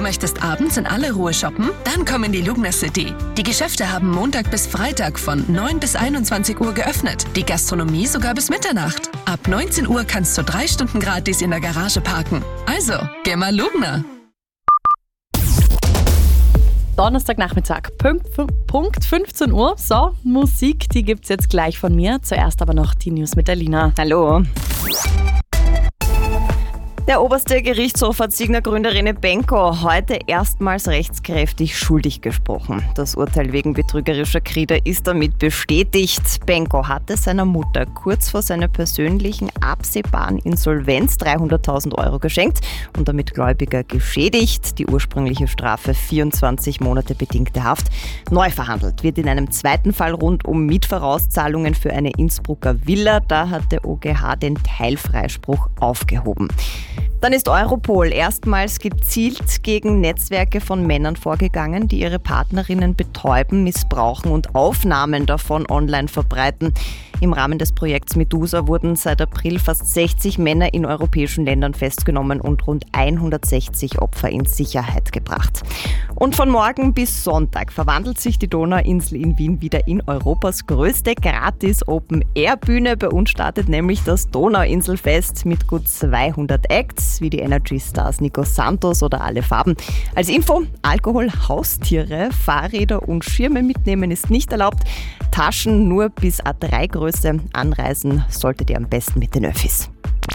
möchtest abends in aller Ruhe shoppen? Dann komm in die Lugner City. Die Geschäfte haben Montag bis Freitag von 9 bis 21 Uhr geöffnet. Die Gastronomie sogar bis Mitternacht. Ab 19 Uhr kannst du 3 Stunden gratis in der Garage parken. Also, geh mal Lugner. Donnerstagnachmittag, Punkt 15 Uhr. So, Musik, die gibt's jetzt gleich von mir. Zuerst aber noch die News mit der Lina. Hallo. Der oberste Gerichtshof hat Signa-Gründer René Benko heute erstmals rechtskräftig schuldig gesprochen. Das Urteil wegen betrügerischer Kredite ist damit bestätigt. Benko hatte seiner Mutter kurz vor seiner persönlichen absehbaren Insolvenz 300.000 Euro geschenkt und damit Gläubiger geschädigt. Die ursprüngliche Strafe 24 Monate bedingte Haft. Neu verhandelt wird in einem zweiten Fall rund um Mietvorauszahlungen für eine Innsbrucker Villa. Da hat der OGH den Teilfreispruch aufgehoben. Dann ist Europol erstmals gezielt gegen Netzwerke von Männern vorgegangen, die ihre Partnerinnen betäuben, missbrauchen und Aufnahmen davon online verbreiten. Im Rahmen des Projekts Medusa wurden seit April fast 60 Männer in europäischen Ländern festgenommen und rund 160 Opfer in Sicherheit gebracht. Und von morgen bis Sonntag verwandelt sich die Donauinsel in Wien wieder in Europas größte Gratis-Open-Air-Bühne. Bei uns startet nämlich das Donauinselfest mit gut 200 Acts, wie die Energy Stars Nico Santos oder Alle Farben. Als Info: Alkohol, Haustiere, Fahrräder und Schirme mitnehmen ist nicht erlaubt. Taschen nur bis A3-Größe. Anreisen solltet ihr am besten mit den Öffis.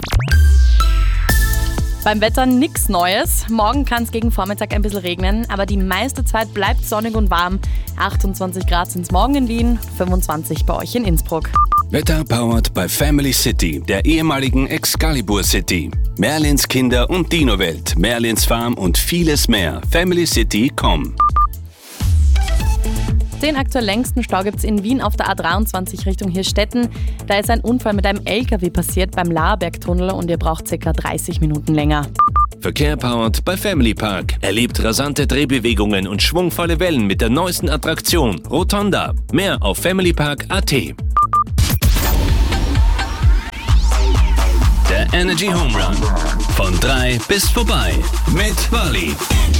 Beim Wetter nichts Neues. Morgen kann es gegen Vormittag ein bisschen regnen, aber die meiste Zeit bleibt sonnig und warm. 28 Grad sind es morgen in Wien, 25 bei euch in Innsbruck. Wetter powered by Family City, der ehemaligen Excalibur City. Merlins Kinder- und Dino-Welt, Merlins Farm und vieles mehr. FamilyCity.com. Den aktuell längsten Stau gibt es in Wien auf der A23 Richtung Hirstetten. Da ist ein Unfall mit einem LKW passiert beim Laerbergtunnel und ihr braucht ca. 30 Minuten länger. Verkehr powered by Family Park. Erlebt rasante Drehbewegungen und schwungvolle Wellen mit der neuesten Attraktion Rotonda. Mehr auf familypark.at. Der Energy Home Run. Von 3 bis vorbei. Mit Wally.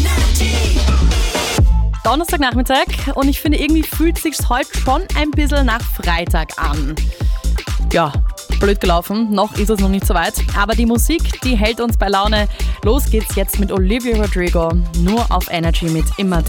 Donnerstagnachmittag und ich finde, irgendwie fühlt es sich heute schon ein bisschen nach Freitag an. Ja, blöd gelaufen, noch ist es noch nicht so weit, aber die Musik, die hält uns bei Laune. Los geht's jetzt mit Olivia Rodrigo, nur auf Energy mit Immer